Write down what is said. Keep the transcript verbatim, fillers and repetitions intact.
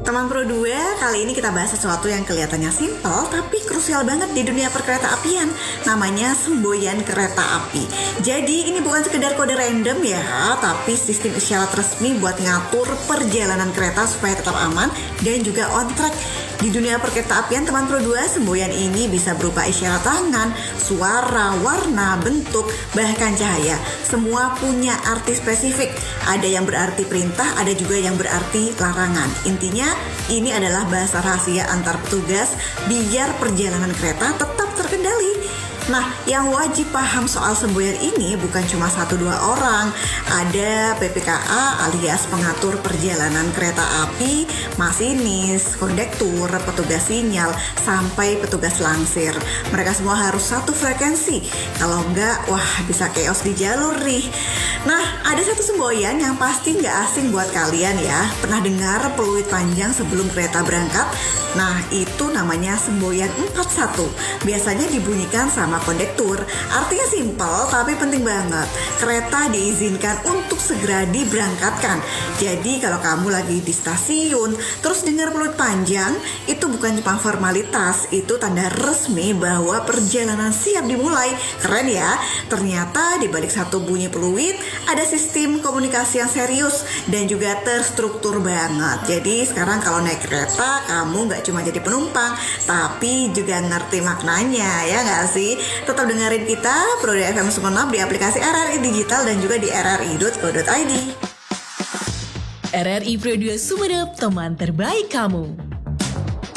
Teman Pro dua, kali ini kita bahas sesuatu yang kelihatannya simpel tapi krusial banget di dunia perkereta apian. Namanya semboyan kereta api. Jadi ini bukan sekedar kode random ya, tapi sistem isyarat resmi buat ngatur perjalanan kereta supaya tetap aman dan juga on track. Di dunia perkereta apian teman Pro dua, semboyan ini bisa berupa isyarat tangan, suara, warna, bentuk, bahkan cahaya. Semua punya arti spesifik. Ada yang berarti perintah, ada juga yang berarti larangan. Intinya ini adalah bahasa rahasia antar petugas biar perjalanan kereta tetap terkendali. Nah, yang wajib paham soal semboyan ini bukan cuma satu dua orang. Ada P P K A alias pengatur perjalanan kereta api, masinis, kondektur, petugas sinyal, sampai petugas langsir. Mereka semua harus satu frekuensi. Kalau enggak, wah bisa chaos di jalur nih. Nah, ada satu semboyan yang pasti nggak asing buat kalian ya. Pernah dengar peluit panjang sebelum kereta berangkat? Nah, itu namanya semboyan empat satu. Biasanya dibunyikan sama kondektur. Artinya simpel tapi penting banget. Kereta diizinkan untuk segera diberangkatkan. Jadi kalau kamu lagi di stasiun terus dengar peluit panjang, itu bukan cuma formalitas, itu tanda resmi bahwa perjalanan siap dimulai. Keren ya. Ternyata di balik satu bunyi peluit ada sistem komunikasi yang serius dan juga terstruktur banget. Jadi sekarang kalau naik kereta, kamu gak cuma jadi penumpang, tapi juga ngerti maknanya, ya gak sih? Tetap dengerin kita Pro dua F M Sumeneb di aplikasi R R I Digital dan juga di r r i dot co dot i d. R R I Pro dua Sumeneb, teman terbaik kamu.